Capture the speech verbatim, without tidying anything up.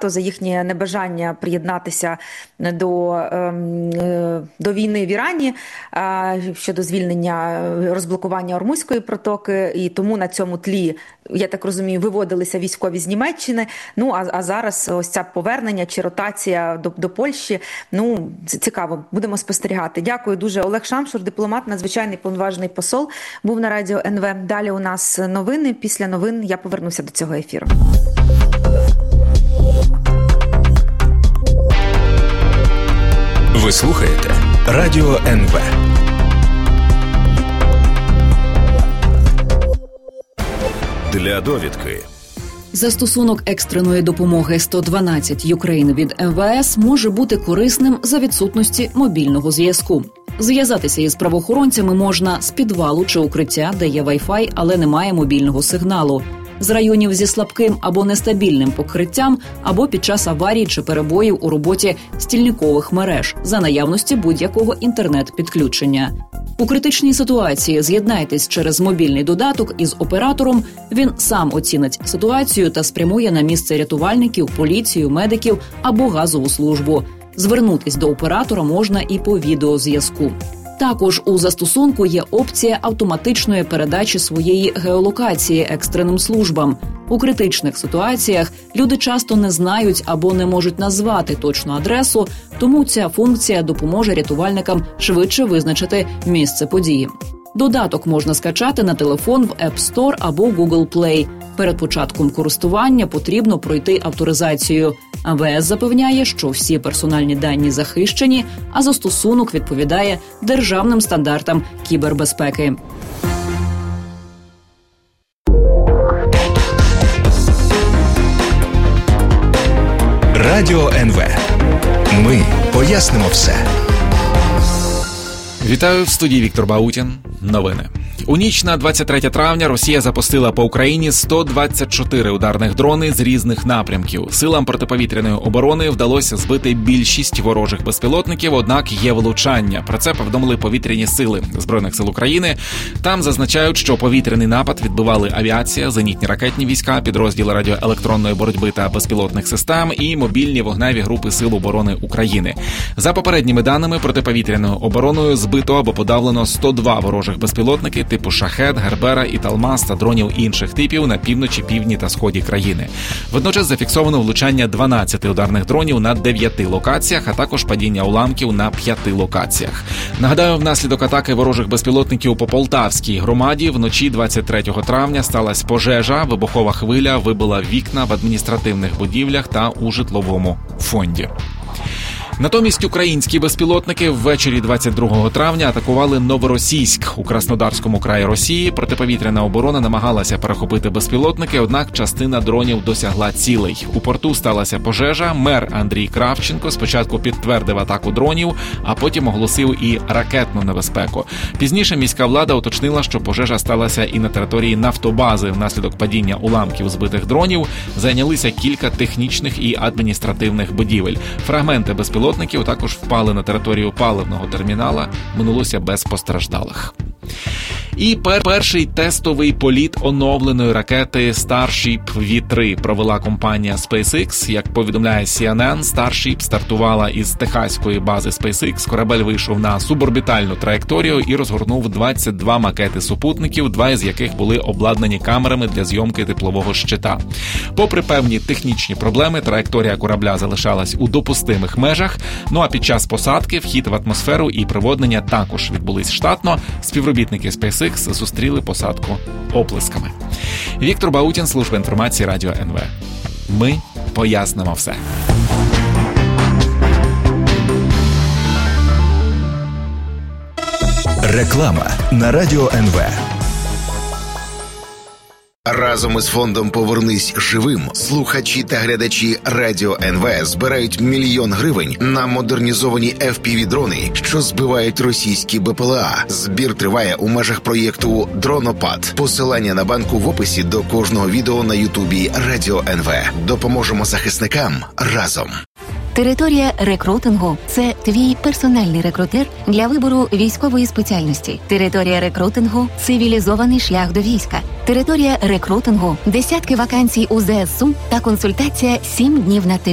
НАТО за їхнє небажання приєднатися до, до війни в Ірані щодо звільнення, розблокування Ормузької протоки, і тому на цьому тлі, я так розумію, виводилися військові з Німеччини. Ну, а, а зараз ось це повернення чи ротація до, до Польщі. Ну, цікаво, будемо спостерігати. Дякую дуже. Олег Шамшур, дипломат, надзвичайний повноважений посол, був на радіо ен ве. Далі у нас новини. Після новин я повернуся до цього ефіру. Ви слухаєте Радіо ен ве. Для довідки. Застосунок екстреної допомоги сто дванадцять Ukraine від ем ве ес може бути корисним за відсутності мобільного зв'язку. Зв'язатися із правоохоронцями можна з підвалу чи укриття, де є Wi-Fi, але немає мобільного сигналу, з районів зі слабким або нестабільним покриттям, або під час аварій чи перебоїв у роботі стільникових мереж за наявності будь-якого інтернет-підключення. У критичній ситуації з'єднайтесь через мобільний додаток із оператором, він сам оцінить ситуацію та спрямує на місце рятувальників, поліцію, медиків або газову службу. Звернутись до оператора можна і по відеозв'язку. Також у застосунку є опція автоматичної передачі своєї геолокації екстреним службам. У критичних ситуаціях люди часто не знають або не можуть назвати точну адресу, тому ця функція допоможе рятувальникам швидше визначити місце події. Додаток можна скачати на телефон в App Store або Google Play. Перед початком користування потрібно пройти авторизацію. ем ве ес запевняє, що всі персональні дані захищені, а застосунок відповідає державним стандартам кібербезпеки. Радіо ен ве. Ми пояснимо все. Вітаю, в студії Віктор Баутін. Новини. У ніч на двадцять третє травня Росія запустила по Україні сто двадцять чотири ударних дрони з різних напрямків. Силам протиповітряної оборони вдалося збити більшість ворожих безпілотників, однак є влучання. Про це повідомили повітряні сили Збройних сил України. Там зазначають, що повітряний напад відбивали авіація, зенітні ракетні війська, підрозділи радіоелектронної боротьби та безпілотних систем і мобільні вогневі групи Сил оборони України. За попередніми даними, протиповітряною обороною збито або подавлено сто два ворожих безпілотники типу «Шахед», «Гербера» і «Талмас» та дронів інших типів на півночі, півдні та сході країни. Водночас зафіксовано влучання дванадцяти ударних дронів на дев'яти локаціях, а також падіння уламків на п'яти локаціях. Нагадаю, внаслідок атаки ворожих безпілотників по Полтавській громаді вночі двадцять третього травня сталася пожежа, вибухова хвиля вибила вікна в адміністративних будівлях та у житловому фонді. Натомість українські безпілотники ввечері двадцять другого травня атакували Новоросійськ у Краснодарському краї Росії. Протиповітряна оборона намагалася перехопити безпілотники, однак частина дронів досягла цілей. У порту сталася пожежа. Мер Андрій Кравченко спочатку підтвердив атаку дронів, а потім оголосив і ракетну небезпеку. Пізніше міська влада уточнила, що пожежа сталася і на території нафтобази. Внаслідок падіння уламків збитих дронів зайнялися кілька технічних і адміністративних будівель. Фрагменти безпілотників Пілотників також впали на територію паливного термінала, минулося без постраждалих. І пер- перший тестовий політ оновленої ракети Starship ві три провела компанія SpaceX. Як повідомляє сі ен ен, Starship стартувала із техаської бази SpaceX. Корабель вийшов на суборбітальну траєкторію і розгорнув двадцять два макети супутників, два із яких були обладнані камерами для зйомки теплового щита. Попри певні технічні проблеми, траєкторія корабля залишалась у допустимих межах. Ну а під час посадки вхід в атмосферу і приводнення також відбулись штатно. Співробітники SpaceX зустріли посадку оплесками. Віктор Баутін, служба інформації Радіо ен ве. Ми пояснимо все. Реклама на Радіо ен ве. Разом із фондом «Повернись живим» слухачі та глядачі Радіо ен ве збирають мільйон гривень на модернізовані еф пі ві-дрони, що збивають російські бе пе ел а. Збір триває у межах проєкту «Дронопад». Посилання на банку в описі до кожного відео на Ютубі Радіо ен ве. Допоможемо захисникам разом. Територія рекрутингу – це твій персональний рекрутер для вибору військової спеціальності. Територія рекрутингу – цивілізований шлях до війська. Територія рекрутингу – десятки вакансій у зе ес у та консультація сім днів на тиждень.